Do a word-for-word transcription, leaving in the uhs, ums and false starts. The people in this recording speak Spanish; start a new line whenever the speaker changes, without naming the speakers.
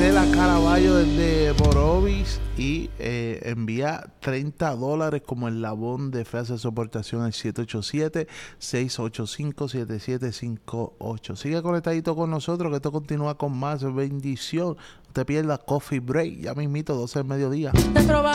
Gisela Caraballo desde Morovis y eh, envía treinta dólares como el labón de fe hace soportación al siete ocho siete, seis ocho cinco, siete siete cinco ocho. Sigue conectadito con nosotros que esto continúa con más bendición. No te pierdas Coffee Break, ya mismito, doce del mediodía.